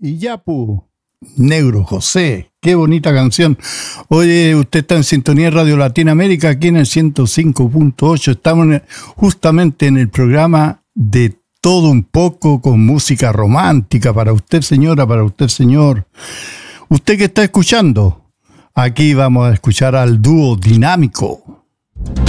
Y Yapu, Negro José, qué bonita canción. Oye, usted está en sintonía de Radio Latinoamérica, aquí en el 105.8. Estamos justamente en el programa de todo un poco con música romántica para usted, señora, para usted, señor. Usted que está escuchando, aquí vamos a escuchar al dúo Dinámico.